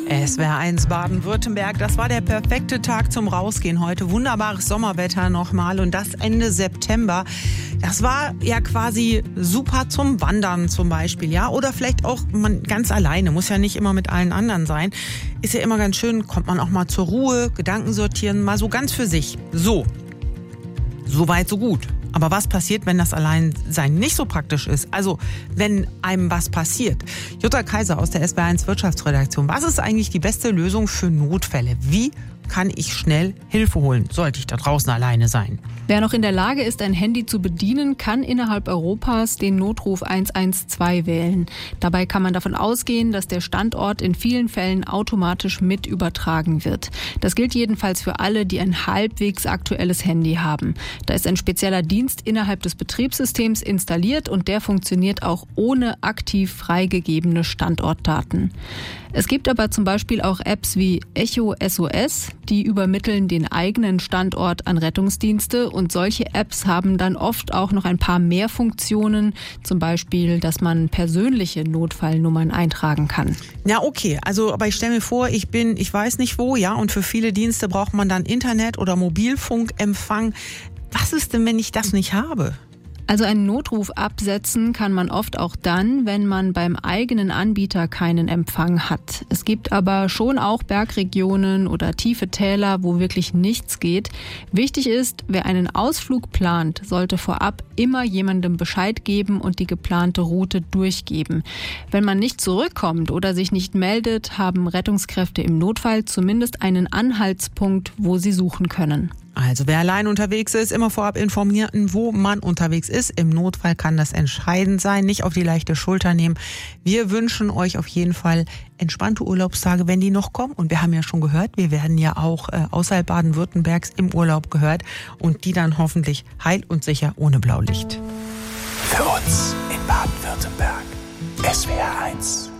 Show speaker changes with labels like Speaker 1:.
Speaker 1: SWR1 Baden-Württemberg, das war der perfekte Tag zum Rausgehen heute. Wunderbares Sommerwetter nochmal und das Ende September. Das war ja quasi super zum Wandern zum Beispiel, ja. Oder vielleicht auch man ganz alleine, muss ja nicht immer mit allen anderen sein. Ist ja immer ganz schön, kommt man auch mal zur Ruhe, Gedanken sortieren, mal so ganz für sich. So weit, so gut. Aber was passiert, wenn das Alleinsein nicht so praktisch ist? Also, wenn einem was passiert. Jutta Kaiser aus der SWR1 Wirtschaftsredaktion. Was ist eigentlich die beste Lösung für Notfälle? Wie kann ich schnell Hilfe holen? Sollte ich da draußen alleine sein?
Speaker 2: Wer noch in der Lage ist, ein Handy zu bedienen, kann innerhalb Europas den Notruf 112 wählen. Dabei kann man davon ausgehen, dass der Standort in vielen Fällen automatisch mit übertragen wird. Das gilt jedenfalls für alle, die ein halbwegs aktuelles Handy haben. Da ist ein spezieller Dienst innerhalb des Betriebssystems installiert und der funktioniert auch ohne aktiv freigegebene Standortdaten. Es gibt aber zum Beispiel auch Apps wie Echo SOS, die übermitteln den eigenen Standort an Rettungsdienste und solche Apps haben dann oft auch noch ein paar mehr Funktionen, zum Beispiel, dass man persönliche Notfallnummern eintragen kann.
Speaker 1: Ja, okay, aber ich stelle mir vor, ich weiß nicht wo, ja, und für viele Dienste braucht man dann Internet- oder Mobilfunkempfang. Was ist denn, wenn ich das nicht habe?
Speaker 2: Also einen Notruf absetzen kann man oft auch dann, wenn man beim eigenen Anbieter keinen Empfang hat. Es gibt aber schon auch Bergregionen oder tiefe Täler, wo wirklich nichts geht. Wichtig ist, wer einen Ausflug plant, sollte vorab immer jemandem Bescheid geben und die geplante Route durchgeben. Wenn man nicht zurückkommt oder sich nicht meldet, haben Rettungskräfte im Notfall zumindest einen Anhaltspunkt, wo sie suchen können.
Speaker 1: Also wer allein unterwegs ist, immer vorab informieren, wo man unterwegs ist. Im Notfall kann das entscheidend sein, nicht auf die leichte Schulter nehmen. Wir wünschen euch auf jeden Fall entspannte Urlaubstage, wenn die noch kommen. Und wir haben ja schon gehört, wir werden ja auch außerhalb Baden-Württembergs im Urlaub gehört. Und die dann hoffentlich heil und sicher ohne Blaulicht.
Speaker 3: Für uns in Baden-Württemberg. SWR1.